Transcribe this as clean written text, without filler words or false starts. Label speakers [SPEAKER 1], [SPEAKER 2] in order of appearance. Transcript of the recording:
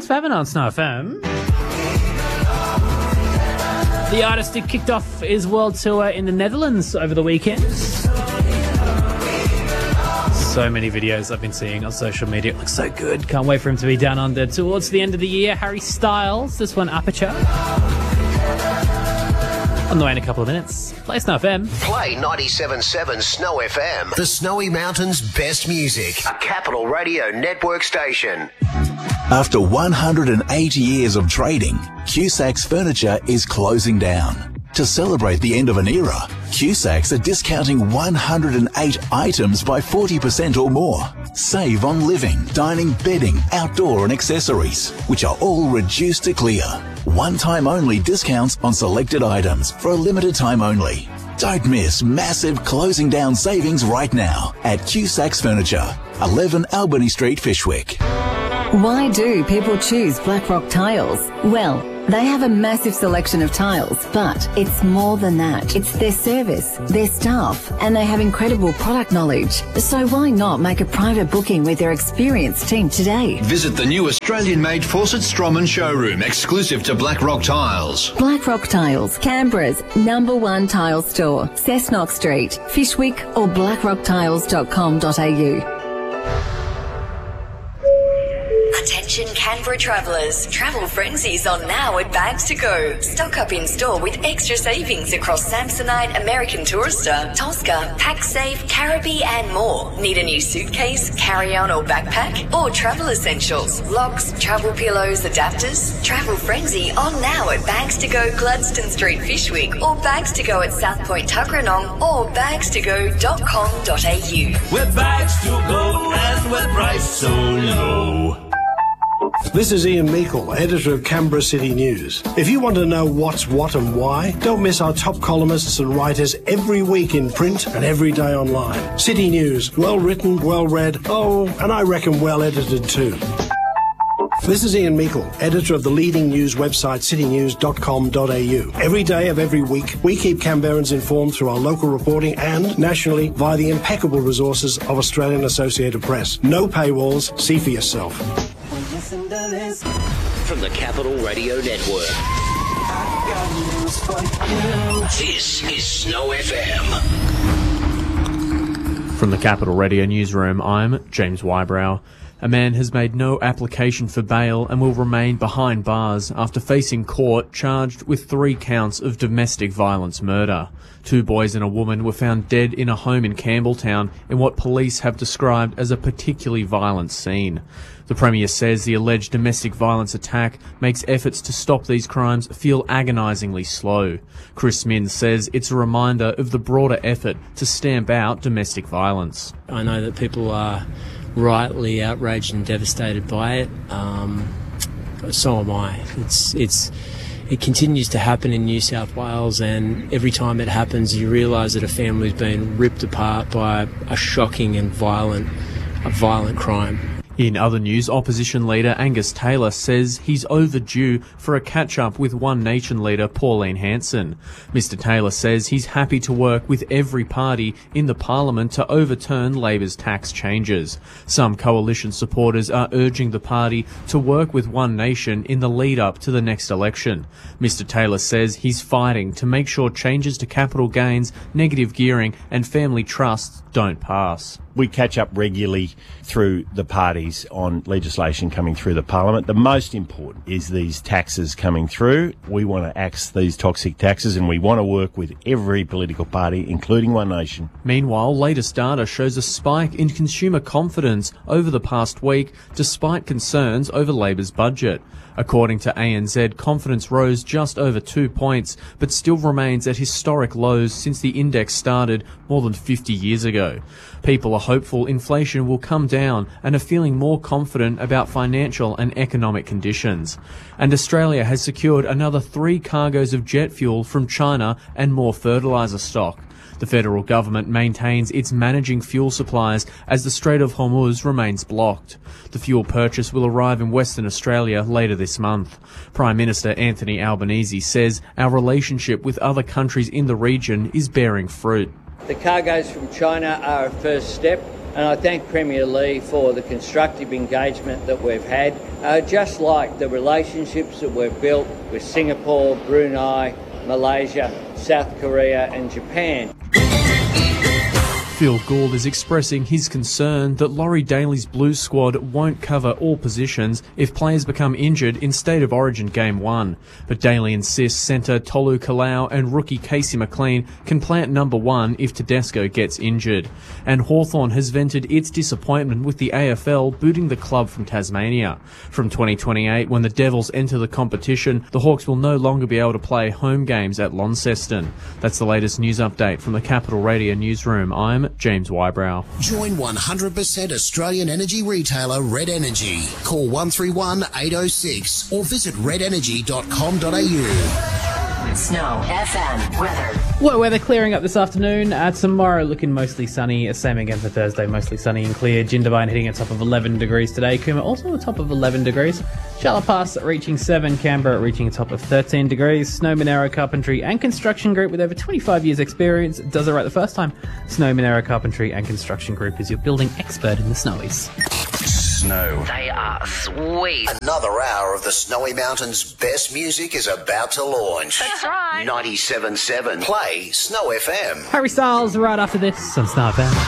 [SPEAKER 1] Favin on Snow FM. The artist who kicked off his world tour in the Netherlands over the weekend. So many videos I've been seeing on social media. It looks so good. Can't wait for him to be down under towards the end of the year. Harry Styles, this one, Aperture. On the way in a couple of minutes. Play Snow FM.
[SPEAKER 2] Play 97.7 Snow FM. The Snowy Mountains' best music. A Capital Radio Network station.
[SPEAKER 3] After 180 years of trading, Cusacks Furniture is closing down. To celebrate the end of an era, Cusacks are discounting 108 items by 40% or more. Save on living, dining, bedding, outdoor and accessories, which are all reduced to clear. One-time only discounts on selected items for a limited time only. Don't miss massive closing down savings right now at Cusacks Furniture, 11 Albany Street, Fyshwick.
[SPEAKER 4] Why do people choose Blackrock Tiles? Well, they have a massive selection of tiles, but it's more than that. It's their service, their staff, and they have incredible product knowledge. So why not make a private booking with their experienced team today?
[SPEAKER 5] Visit the new Australian-made Fawcett Stroman showroom, exclusive to Blackrock Tiles.
[SPEAKER 4] Blackrock Tiles, Canberra's #1 tile store, Cessnock Street, Fyshwick or blackrocktiles.com.au.
[SPEAKER 6] Attention Canberra travellers. Travel Frenzy's on now at Bags to Go. Stock up in store with extra savings across Samsonite, American Tourister, Tosca, PakSafe, Caribbee and more. Need a new suitcase, carry-on or backpack? Or travel essentials, locks, travel pillows, adapters? Travel Frenzy on now at Bags to Go, Gladstone Street, Fyshwick, or Bags to Go at South Point, Tuggeranong, or bagstogo.com.au.
[SPEAKER 7] We're Bags to Go and we're priced so low.
[SPEAKER 8] This is Ian Meikle, editor of Canberra City News. If you want to know what's what and why, don't miss our top columnists and writers every week in print and every day online. City News, well written, well read, and I reckon well edited too. This is Ian Meikle, editor of the leading news website citynews.com.au. Every day of every week, we keep Canberrans informed through our local reporting and nationally via the impeccable resources of Australian Associated Press. No paywalls, see for yourself.
[SPEAKER 2] From the Capital Radio Network. This is Snow FM.
[SPEAKER 1] From the Capital Radio newsroom, I'm James Wybrow. A man has made no application for bail and will remain behind bars after facing court charged with 3 counts of domestic violence murder. 2 boys and a woman were found dead in a home in Campbelltown in what police have described as a particularly violent scene. The Premier says the alleged domestic violence attack makes efforts to stop these crimes feel agonisingly slow. Chris Minns says it's a reminder of the broader effort to stamp out domestic violence.
[SPEAKER 9] I know that people are rightly outraged and devastated by it. So am I. It continues to happen in New South Wales, and every time it happens you realise that a family's been ripped apart by a shocking and violent crime.
[SPEAKER 1] In other news, opposition leader Angus Taylor says he's overdue for a catch-up with One Nation leader Pauline Hanson. Mr Taylor says he's happy to work with every party in the parliament to overturn Labor's tax changes. Some coalition supporters are urging the party to work with One Nation in the lead-up to the next election. Mr Taylor says he's fighting to make sure changes to capital gains, negative gearing and family trusts don't pass.
[SPEAKER 10] We catch up regularly through the parties on legislation coming through the parliament. The most important is these taxes coming through. We want to axe these toxic taxes and we want to work with every political party, including One Nation.
[SPEAKER 1] Meanwhile, latest data shows a spike in consumer confidence over the past week, despite concerns over Labor's budget. According to ANZ, confidence rose just over 2 points, but still remains at historic lows since the index started more than 50 years ago. People are hopeful inflation will come down and are feeling more confident about financial and economic conditions. And Australia has secured another 3 cargoes of jet fuel from China and more fertiliser stock. The federal government maintains it's managing fuel supplies as the Strait of Hormuz remains blocked. The fuel purchase will arrive in Western Australia later this month. Prime Minister Anthony Albanese says our relationship with other countries in the region is bearing fruit.
[SPEAKER 11] The cargoes from China are a first step And I thank Premier Lee for the constructive engagement that we've had, just like the relationships that we've built with Singapore, Brunei, Malaysia, South Korea and Japan.
[SPEAKER 1] Phil Gould is expressing his concern that Laurie Daly's Blues squad won't cover all positions if players become injured in State of Origin Game 1. But Daly insists centre Tolu Kalau and rookie Casey McLean can play at number 1 if Tedesco gets injured. And Hawthorn has vented its disappointment with the AFL booting the club from Tasmania. From 2028, when the Devils enter the competition, the Hawks will no longer be able to play home games at Launceston. That's the latest news update from the Capital Radio newsroom. I'm James Wybrow.
[SPEAKER 2] Join 100% Australian energy retailer Red Energy. Call 131 806 or visit redenergy.com.au.
[SPEAKER 4] Snow FM weather.
[SPEAKER 12] Well, weather clearing up this afternoon. Tomorrow looking mostly sunny. Same again for Thursday, mostly sunny and clear. Jindabyne hitting a top of 11 degrees today. Cooma also a top of 11 degrees. Shallow Pass reaching 7. Canberra reaching a top of 13 degrees. Snow Monero Carpentry and Construction Group with over 25 years experience does it right the first time. Snow Monero Carpentry and Construction Group is your building expert in the snowies.
[SPEAKER 2] Snow.
[SPEAKER 6] They are sweet.
[SPEAKER 2] Another hour of the Snowy Mountains' best music is about to launch.
[SPEAKER 6] That's right.
[SPEAKER 2] 97.7. Play Snow FM.
[SPEAKER 12] Harry Styles right after this on Snow FM.